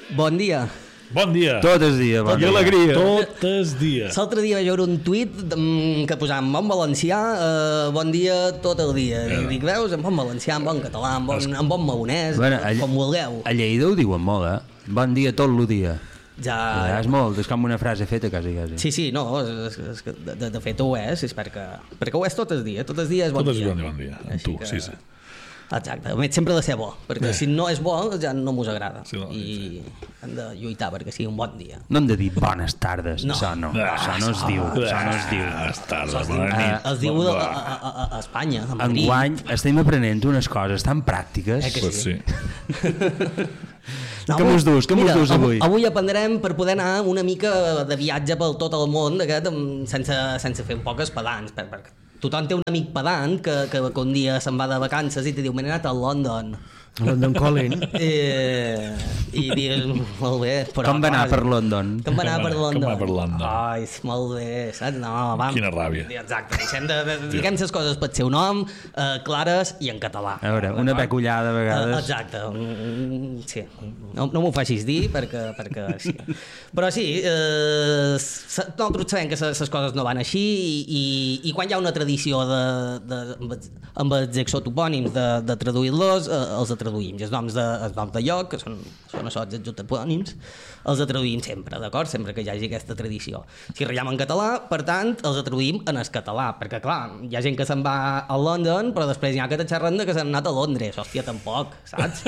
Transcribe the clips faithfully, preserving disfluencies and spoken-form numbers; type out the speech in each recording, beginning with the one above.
Bon dia. Bon dia. Tot el dia, bon Tot dia. alegria. Tot el dia. L'altre dia vaig veure un tuit mm, que posava en bon valencià, eh, bon dia tot el dia. I dic, veus, en bon valencià, en bon català, en bon, en bon maonès, Bueno, a, com vulgueu. a Lleida ho diuen molt, eh? Bon dia tot el dia. Ja... Ja és molt, és com una frase feta, quasi, quasi. Sí, sí, no, és, és, és, de, de fet ho és, és perquè, perquè ho és tot el dia, tot el dia és bon Tot dia. és bon dia, bon dia. Amb tu, que- sí, sí. Exacte, a més sempre ha de ser bo, perquè Eh. si no és bo ja no mos agrada. Sí, no, I hem de lluitar perquè sigui un bon dia. No hem de dir bones tardes, No. això no, Ah, això no es diu, això no es diu. Ah, és tarda, Es diu, bona nit. es diu a, a, a, a Espanya, a Madrid. Enguany estem aprenent unes coses tan pràctiques. Eh que Pues sí. Què mos dus? Què mos mira, dus avui? Avui aprendrem per poder anar una mica de viatge pel tot el món aquest, amb- sense, sense fer un poc pedants, per, perquè tothom té un amic pedant que, que, que un dia se'n va de vacances i te diu, m'he anat a London. London Calling. Eh, I dius, molt bé, però... Com va anar clar, per London? Com va anar Com va per anar- London? com va per London? Ai, molt bé, saps? No, vam. Quina ràbia. Exacte, deixem de... de diguem les coses pel seu nom, eh, clares i en català. A veure, una D'acord? pecullada a vegades. Eh, exacte, mm, sí. No, no m'ho facis dir perquè, perquè sí. Però sí, eh, s- nosaltres sabem que les coses no van així i, i, i quan hi ha una tradició de, de, amb, els, amb els exotopònims de, de traduir-los, eh, els traduïm. I els noms de, els noms de lloc, que són, són això, els exotopònims, els traduïm sempre, d'acord? Sempre que hi hagi aquesta tradició. Si ratllem en català, per tant, els traduïm en el català, perquè clar, hi ha gent que se'n va a London, però després hi ha que te xerren de que s'han anat a Londres. Hòstia, tampoc, saps?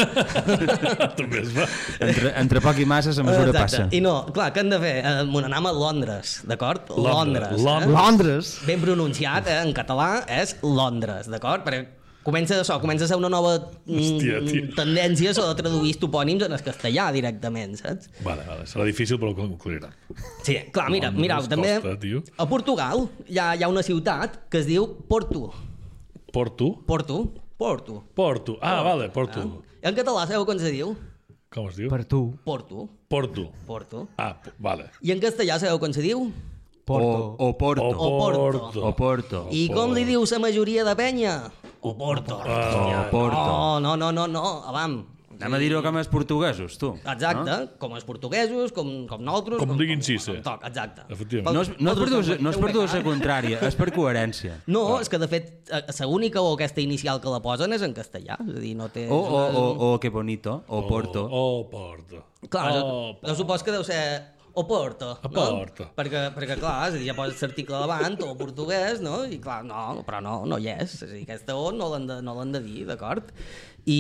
També es va. Entre, entre poc i massa la mesura passa. I no, clar, què hem de fer? Eh, M'ho anem a Londres, d'acord? Londres. Londres. Londres. Eh? Londres? Ben pronunciat, eh? En català és Londres, d'acord? Perquè comença això, comença a ser una nova mm, Hòstia, tio. tendència a traduir topònims en el castellà directament, saps? Vale, vale. Serà difícil, però ho concluirà. Sí, clar, mira, Londres mirau, també costa, tio. a Portugal hi ha, hi ha una ciutat que es diu Porto. Porto? Porto, Porto. Porto. Ah, vale, Porto. I en català sabeu com se diu? Com es diu? Per tu. Porto, Porto. Porto. Ah, po- vale. I en castellà sabeu com se diu? Porto. O, o Porto. O Porto. O Porto. I com li diu la majoria de penya? O Porto. O Porto. No, no, no, no, no, avam. Anem a dir-ho com els portuguesos, tu. Exacte, No? com els portuguesos, com, com nosaltres... Com diguin Cisse. com toc, exacte. Efectivament. No és, no és per Nosaltres dur, no és per fem dur un la becà. contrària, és per coherència. No, és que de fet l'única o aquesta inicial que la posen és en castellà, és a dir, no té... O, o, o, o que bonito, o Porto. O, o Porto. Clar, o, jo, jo supos que deu ser o Porto, O no? Porto. Perquè, perquè clar, és a dir, ja poses l'article davant, o portuguès, no? I clar, no, però no, no hi és. És a dir, aquesta O no l'han de, no l'han de dir, d'acord? I,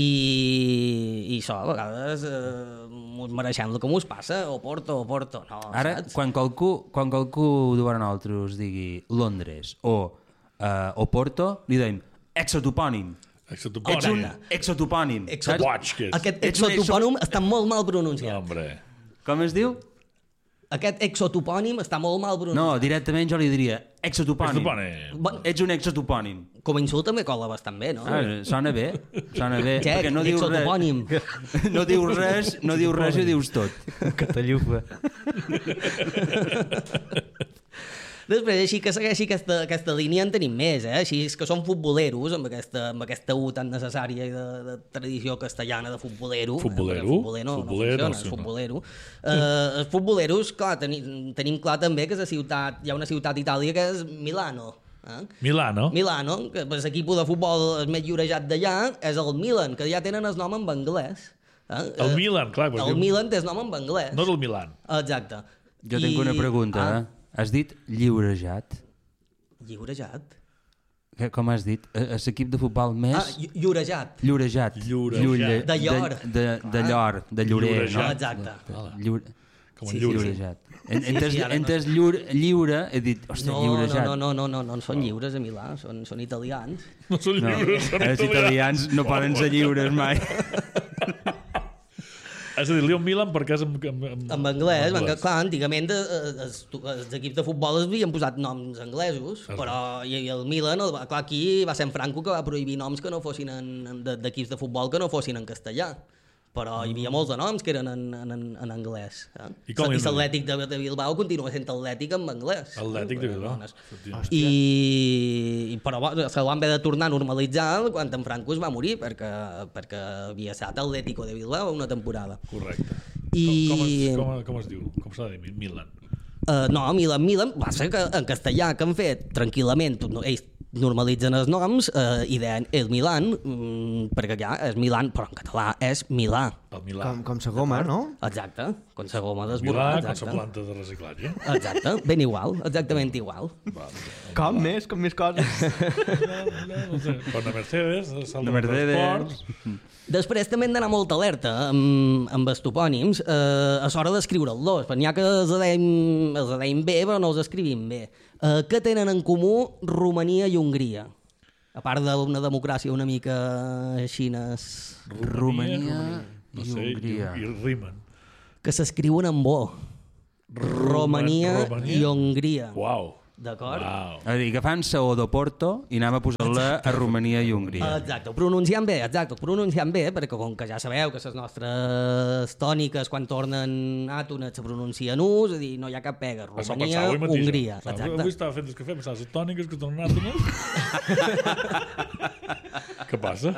I això, a vegades, eh, mos mereixem el que mos passa, o Porto, o Porto, no, Ara, saps? quan qualcú, quan qualcú davant nosaltres digui Londres o, uh, o Porto, li dèiem exotopònim. Exotopònim. Ets un exotopònim. Exo- saps? Watch, que és. Aquest Ets un exotopònim està molt mal No, pronunciat. hombre. Com es diu? Aquest exotopònim està molt mal pronunciat. No, directament jo li diria exotopònim. Exotopònim. Bon, Ets un exotopònim. com a insult també cola bastant bé, no? Ah, sona bé, sona bé. Jack, perquè no dius exotopònim. res. No dius res, no dius res i ho dius tot. Catalufa. Després, així que segueixi aquesta, aquesta línia en tenim més, eh? Així és que són futboleros, amb aquesta, amb aquesta U tan necessària i de, de tradició castellana de futbolero. Futbolero? Eh? Futboler no, Futbolero, no funciona, sí, és no. futbolero. Eh, els futboleros, clar, tenim, tenim clar també que és la ciutat, hi ha una ciutat a Itàlia que és Milano. Eh? Milano. Milano, que l'equip de futbol el més llorejat d'allà és el Milan, que ja tenen el nom en anglès. Eh? El Milan, clar. El Milan té el nom en anglès. No és el Milan. Exacte. Jo tinc una pregunta, Ah, eh? Has dit lliurejat? lliurejat? Que, com has dit? Eh, És l'equip de futbol més... Ah, llo- llorejat. Llorejat. Llorejat. Llulle- De llor. De, de, de llor, de llorer, Llorejat. no? Exacte. Lliure... Com Sí, el sí, lliure. Llorejat. En, Sí, entes, sí, ara no entes lliure, lliure, he dit, hòstia, No, lliurejat. no, no, no, no, no, no són lliures a Milà, són, són italians. No són No, lliures. són els italians no poden ser lliures mai. És a dir, li un Milan perquè és en, en, en, En anglès, perquè, clar, antigament eh, els, els equips de futbol es havien posat noms anglesos, però i, i el Milan, el, clar, aquí va ser en Franco que va prohibir noms que no fossin en, en, de- d'equips de futbol que no fossin en castellà. Però hi havia molts de noms que eren en, en, en anglès. Eh? I com li I han de dir? l'Atlètic de, de Bilbao continua sent Atlètic en anglès. Atlètic de Bilbao. Bones. Efectivament. I, i però bueno, se van haver de tornar a normalitzar quan en Franco es va morir perquè, perquè havia estat Atlético de Bilbao una temporada. Correcte. I... Com, com, es, com, com es diu? Com s'ha de dir? Milan. Uh, no, Milan, Milan, va ser que en castellà que han fet tranquil·lament, no, ells normalitzen els noms uh, i deien el Milan, mm, perquè ja és Milan, però en català és Milà. El Milà. Com, com sa goma, no? Exacte, com sa goma Milà, d'esborrar. com Exacte. sa planta de reciclatge. Exacte, ben igual, exactament igual. Va, Com més, com més coses. no sé, per la Mercedes, salt La Mercedes. transports. Després també hem d'anar molt alerta amb, amb els topònims eh, a l'hora d'escriure'ls, perquè n'hi ha que els deim, els deim bé però no els escrivim bé. Eh, què tenen en comú Romania i Hongria? A part d'una democràcia una mica xines, Romania no i sé, Hongria. I, i rimen. que s'escriuen amb O. Romania, Romania i Hongria. Uau. D'acord? Wow. És a dir, agafant Saó d'Oporto i anem a posar-la a Romania i Hongria. Exacte, ho pronunciant bé, exacte, ho pronunciant bé, perquè com que ja sabeu que les nostres tòniques quan tornen àtones se pronuncien U, és a dir, no hi ha cap pega. Això Romania, pensava avui mateix. Hongria, Pensava, exacte. Avui estava fent el cafè, pensava, les tòniques que tornen àtones. Què passa?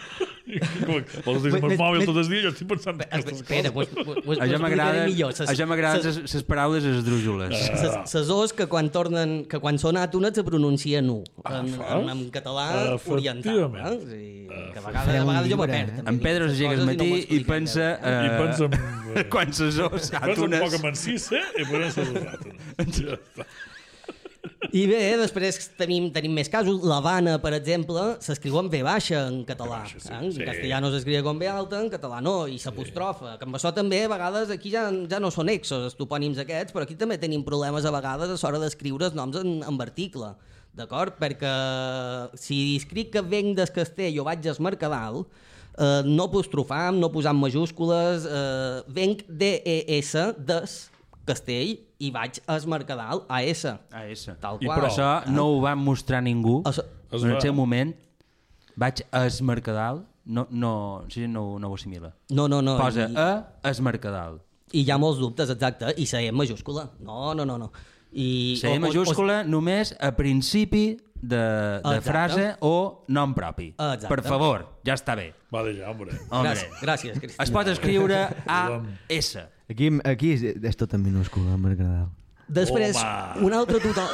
Vols dir el mòbil tot el dia? Jo estic pensant... Espera, pues, pues, pues, A jo m'agraden millor. Ses- a jo m'agraden ses- ses- ses paraules esdrújoles. ses- ses Os que quan tornen, que quan són àtones se pronuncien U, Ah, en, fas? en, en català oriental. Efectivament. Eh? O sigui, que a Fareu vegades, a un vegades jo llibre. m'apert. també En dic Pedro aquestes s'aixeca al coses i no matí m'ho i explica pensa... bé. eh, I pensa en... quan ses os Pensa un poc àtones... en Mancissa i pensa en les àtones. Ja està. I bé, després tenim, tenim més casos. L'Havana, per exemple, s'escriu amb V baixa en català. baixa, sí, eh? En sí. castellà no s'escriu amb V alta, en català no, i s'apostrofa. Que amb això també, a vegades, aquí ja, ja no són exos, els topònims aquests, però aquí també tenim problemes a vegades a l'hora d'escriure els noms en, en article. D'acord? Perquè si escric que venc des Castell o vaig al Mercadal, eh, no apostrofam, no posant majúscules, eh, venc D E S, des Castell, i vaig al Mercadal, a S. A S. Tal I qual. prou. Això no ho van mostrar ningú. Això- Es En el va- seu moment vaig a es Mercadal, no, no, sí, no, no ho assimila. No, no, no. Posa I, a es Mercadal. I hi ha molts dubtes, exacte. I la E en majúscula. No, no, no. no. I, La E majúscula només a principi de, de Exacte. frase o nom propi. Exacte. Per favor, ja està bé. Va d'allà, hombre. Hombre, Gràcies, gràcies, Cristian. es pot escriure A S. Aquí, aquí és, és tot en minúscula, en Mercadal. Després, Home. un altre total...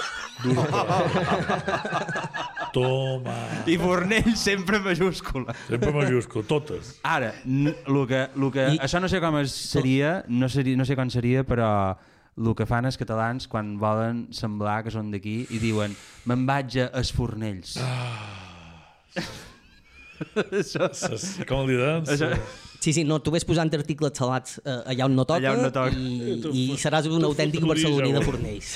Toma. I Fornell sempre majúscula. Sempre majúscul, totes. Ara, n- lo que, lo que, I- això no sé com es seria, no, seria, no sé com seria, però el que fan els catalans quan volen semblar que són d'aquí i diuen me'n vaig a es Fornells. això, Ses, com li diuen? això, Sí, sí, no, tu ves posant articles salats eh, allà on no toca, Allà on no toca. I, Tu i fot- seràs un tu autèntic fotries, barceloní de avui. Fornells.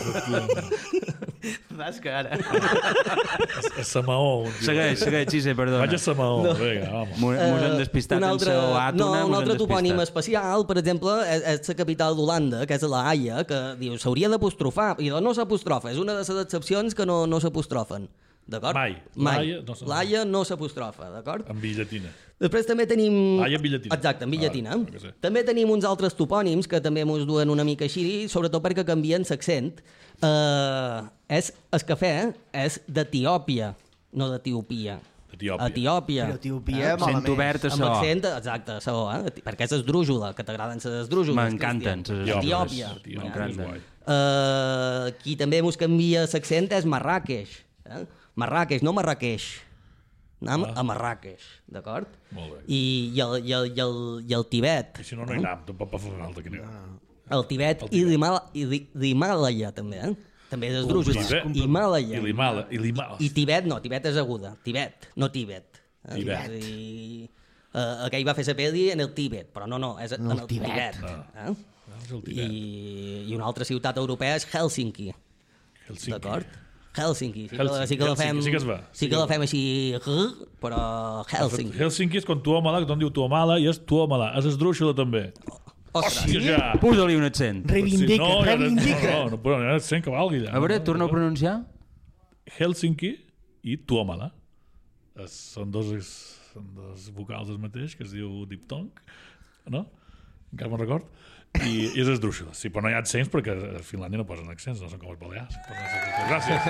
Vas que ara... A Samaó. un dia. segueix, segueix, sí, sí, perdona. Vaig a Samaó, no. Vinga, home. Mos mos hem despistat un altre, en seu àtona, no, un mos hem altre topònim despistat. especial, per exemple, és, és la capital d'Holanda, que és la Haia, que diu s'hauria d'apostrofar, i no s'apostrofa, és una de les excepcions que no, no s'apostrofen. D'acord? Mai. Mai. L'Haia no s'apostrofa. L'Haia no s'apostrofa, d'acord? En billatina. Després també tenim... Haia en billatina. Exacte, en billatina. Ah, que sé. També tenim uns altres topònims que també ens duen una mica així, sobretot perquè canvien l'accent. Uh, és el cafè és d'Etiòpia, no d'Etiòpia. Etiòpia. Etiòpia. Però Etiòpia, Eh? malament. Sent obert a Amb so. accent, exacte, so, eh? perquè és esdrújula, que t'agraden les esdrújules. M'encanten Cristian. ses Etiòpia. Etiòpia. M'encanten. és guai. Uh, qui també ens canvia l'accent és Marràqueix. Eh? Marràqueix, no Marràqueix. Anem Ah. a Marràqueix, d'acord? Molt bé. I, i, el, i, el, i, el, I el Tibet. I si no, no hi anem. Tampoc pot fer falta que anem. El Tibet, El i Tibet. l'Himàla- i l'Hi- l'Himàlaia, també, eh? També és esdrújula. Tibet. Himàlaia. I l'Himala. I l'Himala. I Tibet no, Tibet és aguda. Tibet, no Tibet. Eh? Tibet. És a dir, eh, aquell va fer la peli en el Tibet, però no, no, és en el Tibet. Tibet. Eh? És el Tibet. I, I una altra ciutat europea és Helsinki, Helsinki. d'acord? Helsinki, sí que, Helsinki, sí que la Helsinki, fem, sí que es va. sí que la fem així, però Helsinki. Helsinki és com Tuomala, que tothom diu Tuomala, i és Tuomala. És esdrúixola, també. Ostres, Sí, ja. Posa-li un accent. Reivindica, no, ja- reivindica. No, no, no, però ja sent que valgui. Ja. A veure, torna a pronunciar. Helsinki i Tuomala. Es, són, dos, són dos vocals el mateix, que es diu diptong, no? Encara me'n record. I, i és esdrúixola. Sí, però no hi ha accents perquè a Finlàndia no posen accents, no són com els balears. Gràcies.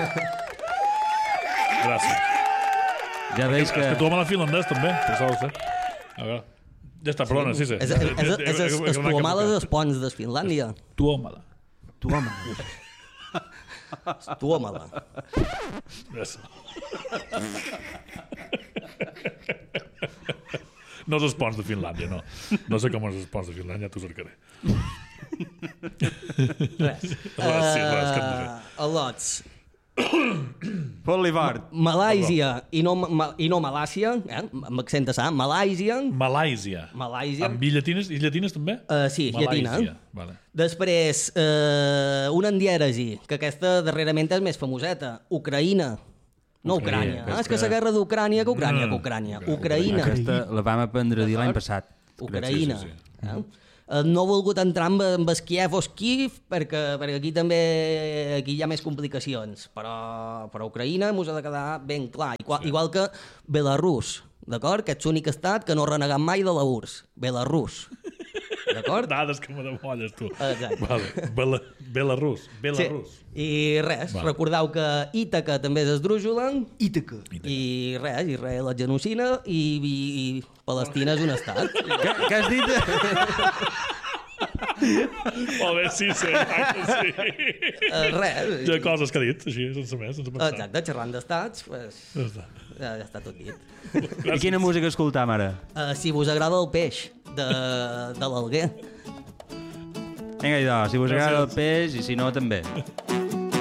Gràcies. Ja veus És que que... Tuomala finlandès també, per això ho sé. A veure. Ja està, perdona, sí, sí. És, és, és, és, és, és Tuomala dels ponts de Finlàndia. Tuomala. Tuomala. Tuomala. Yes. No és els ponts de Finlàndia, no. No sé com és els ponts de Finlàndia, t'ho cercaré. Res. Res, sí, res, que hem de fer. Uh, Al·lots. Fot-li fort. Malàisia i no, ma, i no Malàcia, eh? amb accent a sa, Malàisia. Malàisia. Malàisia. Amb i llatines, i llatines també? Uh, sí, llatina. Malàisia, vale. Després, uh, una andièresi, que aquesta darrerament és més famoseta. Ucraïna. No Ucrània. Ucraïna, Ah, és que la guerra d'Ucrània, que Ucrània, que Ucrània. Ucraïna. Aquesta la vam aprendre a dir l'any passat. Ucraïna. Sí, sí, sí. Eh? No he volgut entrar amb, amb el Kiev o Kiev perquè, perquè aquí també aquí hi ha més complicacions, però, però Ucraïna ens ha de quedar ben clar, igual, sí. igual que Belarus, d'acord? Que ets l'únic estat que no ha renegat mai de la U R S S, Belarus, d'acord? Dades que me demolles, tu. Exacte. Vale. Bela, Belarus. Belarus. Sí. I res, Vale. recordeu que Ítaca també és esdrújula Ítaca. i res, Israel és genocida i, i, i Palestina és un estat. Què, què has dit? Molt bé, sí, sí, exacte, sí. Uh, res. Hi ha coses que ha dit, així, sense més, sense pensar. Exacte, xerrant d'estats, pues, Ja està. ja, ja està tot dit. I quina música escoltam ara? Uh, si vos agrada el peix de, de l'Alguer. Vinga, idò, si vos agrada el peix i si no, també.